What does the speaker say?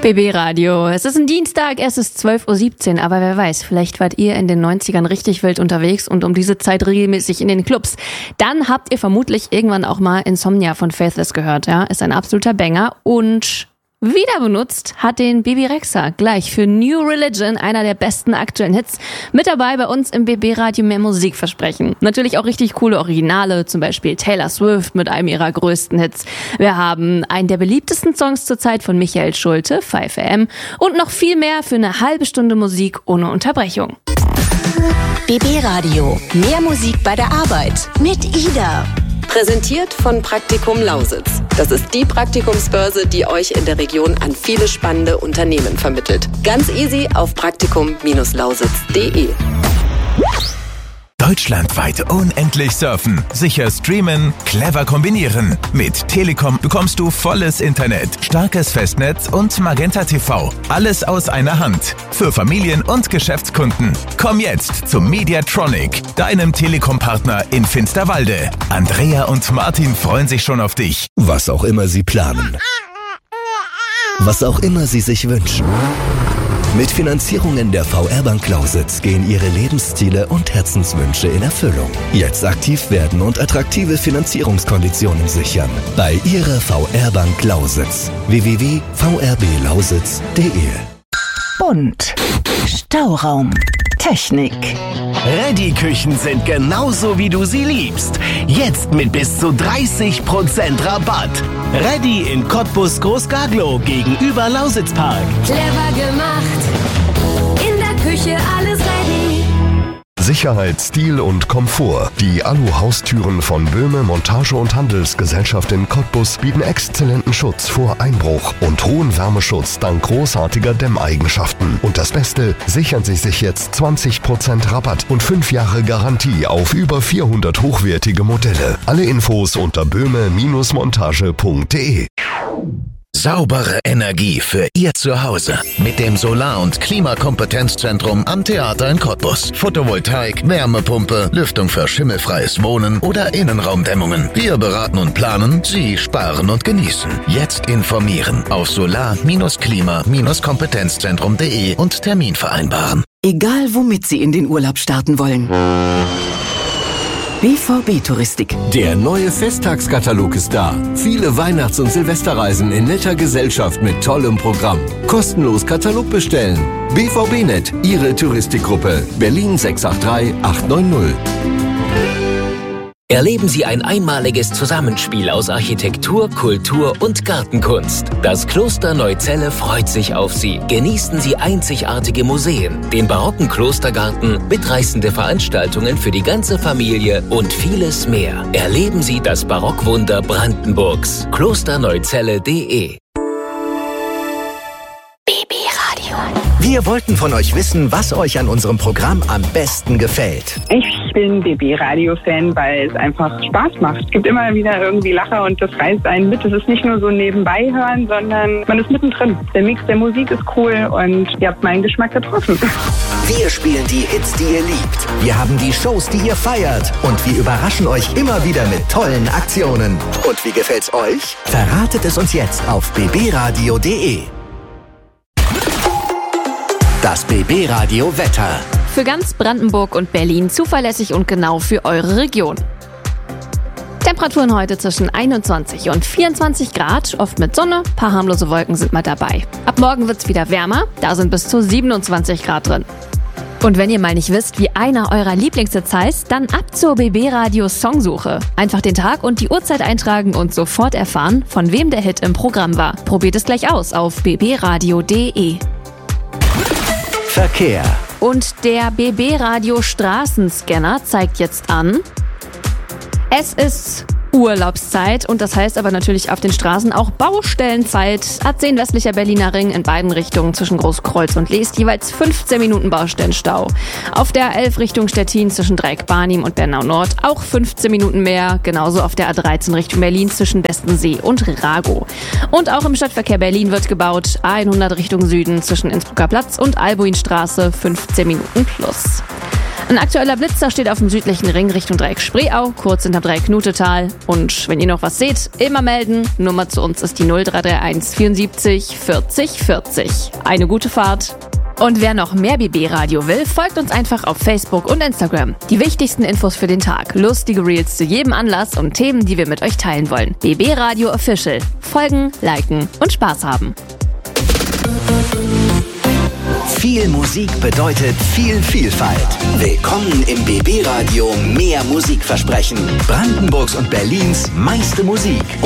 BB Radio. Es ist ein Dienstag, es ist 12:17 Uhr, aber wer weiß, vielleicht wart ihr in den 90ern richtig wild unterwegs und um diese Zeit regelmäßig in den Clubs. Dann habt ihr vermutlich irgendwann auch mal Insomnia von Faithless gehört, ja? Ist ein absoluter Banger und wieder benutzt hat den Bebe Rexha gleich für New Religion, einer der besten aktuellen Hits. Mit dabei bei uns im BB Radio mehr Musik versprechen. Natürlich auch richtig coole Originale, zum Beispiel Taylor Swift mit einem ihrer größten Hits. Wir haben einen der beliebtesten Songs zurzeit von Michael Schulte, 5am und noch viel mehr für eine halbe Stunde Musik ohne Unterbrechung. BB Radio, mehr Musik bei der Arbeit mit Ida. Präsentiert von Praktikum Lausitz. Das ist die Praktikumsbörse, die euch in der Region an viele spannende Unternehmen vermittelt. Ganz easy auf praktikum-lausitz.de. Deutschlandweit unendlich surfen, sicher streamen, clever kombinieren. Mit Telekom bekommst du volles Internet, starkes Festnetz und Magenta TV. Alles aus einer Hand. Für Familien und Geschäftskunden. Komm jetzt zum Mediatronic, deinem Telekom-Partner in Finsterwalde. Andrea und Martin freuen sich schon auf dich. Was auch immer Sie planen. Was auch immer Sie sich wünschen. Mit Finanzierungen der VR-Bank Lausitz gehen Ihre Lebensziele und Herzenswünsche in Erfüllung. Jetzt aktiv werden und attraktive Finanzierungskonditionen sichern. Bei Ihrer VR-Bank Lausitz. www.vrblauSitz.de. Bunt. Stauraum. Technik. Ready-Küchen sind genauso, wie du sie liebst. Jetzt mit bis zu 30% Rabatt. Ready in Cottbus Großgaglow gegenüber Lausitzpark. Clever gemacht. In der Küche alles ready. Sicherheit, Stil und Komfort. Die Alu-Haustüren von Böhme Montage- und Handelsgesellschaft in Cottbus bieten exzellenten Schutz vor Einbruch und hohen Wärmeschutz dank großartiger Dämmeigenschaften. Und das Beste, sichern Sie sich jetzt 20% Rabatt und 5 Jahre Garantie auf über 400 hochwertige Modelle. Alle Infos unter böhme-montage.de. Saubere Energie für Ihr Zuhause. Mit dem Solar- und Klimakompetenzzentrum am Theater in Cottbus. Photovoltaik, Wärmepumpe, Lüftung für schimmelfreies Wohnen oder Innenraumdämmungen. Wir beraten und planen, Sie sparen und genießen. Jetzt informieren auf solar-klima-kompetenzzentrum.de und Termin vereinbaren. Egal womit Sie in den Urlaub starten wollen. BVB Touristik. Der neue Festtagskatalog ist da. Viele Weihnachts- und Silvesterreisen in netter Gesellschaft mit tollem Programm. Kostenlos Katalog bestellen. BVB-Net, Ihre Touristikgruppe. Berlin 683 890. Erleben Sie ein einmaliges Zusammenspiel aus Architektur, Kultur und Gartenkunst. Das Kloster Neuzelle freut sich auf Sie. Genießen Sie einzigartige Museen, den barocken Klostergarten, mitreißende Veranstaltungen für die ganze Familie und vieles mehr. Erleben Sie das Barockwunder Brandenburgs. klosterneuzelle.de. BB Radio. Wir wollten von euch wissen, was euch an unserem Programm am besten gefällt. Ich bin BB-Radio-Fan, weil es einfach Spaß macht. Es gibt immer wieder irgendwie Lacher und das reißt einen mit. Es ist nicht nur so nebenbei hören, sondern man ist mittendrin. Der Mix der Musik ist cool und ihr habt meinen Geschmack getroffen. Wir spielen die Hits, die ihr liebt. Wir haben die Shows, die ihr feiert. Und wir überraschen euch immer wieder mit tollen Aktionen. Und wie gefällt's euch? Verratet es uns jetzt auf bbradio.de. Das BB Radio Wetter. Für ganz Brandenburg und Berlin zuverlässig und genau für eure Region. Temperaturen heute zwischen 21 und 24 Grad, oft mit Sonne, paar harmlose Wolken sind mal dabei. Ab morgen wird's wieder wärmer, da sind bis zu 27 Grad drin. Und wenn ihr mal nicht wisst, wie einer eurer Lieblingshits heißt, dann ab zur BB Radio Songsuche. Einfach den Tag und die Uhrzeit eintragen und sofort erfahren, von wem der Hit im Programm war. Probiert es gleich aus auf bbradio.de. Verkehr. Und der BB Radio Straßenscanner zeigt jetzt an, es ist Urlaubszeit und das heißt aber natürlich auf den Straßen auch Baustellenzeit. A10 westlicher Berliner Ring in beiden Richtungen zwischen Großkreuz und Leest jeweils 15 Minuten Baustellenstau. Auf der 11 Richtung Stettin zwischen Dreieck-Barnim und Bernau Nord auch 15 Minuten mehr. Genauso auf der A13 Richtung Berlin zwischen Westensee und Ragow. Und auch im Stadtverkehr Berlin wird gebaut. A100 Richtung Süden zwischen Innsbrucker Platz und Albuinstraße 15 Minuten plus. Ein aktueller Blitzer steht auf dem südlichen Ring Richtung Dreieck Spreeau, kurz hinterm Dreieck Knutetal. Und wenn ihr noch was seht, immer melden. Nummer zu uns ist die 0331 74 40 40. Eine gute Fahrt. Und wer noch mehr BB-Radio will, folgt uns einfach auf Facebook und Instagram. Die wichtigsten Infos für den Tag, lustige Reels zu jedem Anlass und Themen, die wir mit euch teilen wollen. BB-Radio Official. Folgen, liken und Spaß haben. Viel Musik bedeutet viel Vielfalt. Willkommen im BB-Radio Mehr Musikversprechen. Brandenburgs und Berlins meiste Musik.